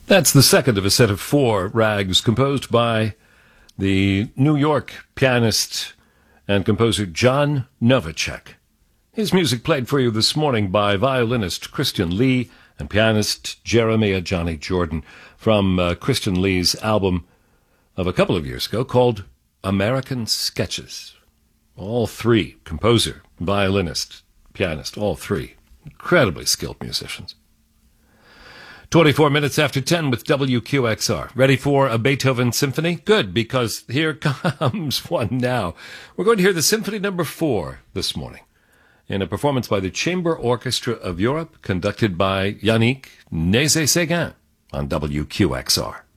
That's the second of a set of four rags composed by the New York pianist and composer John Novacek. His music played for you this morning by violinist Christian Lee and pianist Jeremiah Johnny Jordan from Christian Lee's album of a couple of years ago called American Sketches. All three, composer, violinist, pianist, all three, incredibly skilled musicians. 24 minutes after 10 with WQXR. Ready for a Beethoven symphony? Good, because here comes one now. We're going to hear the Symphony No. 4 this morning in a performance by the Chamber Orchestra of Europe, conducted by Yannick Nézet-Séguin on WQXR.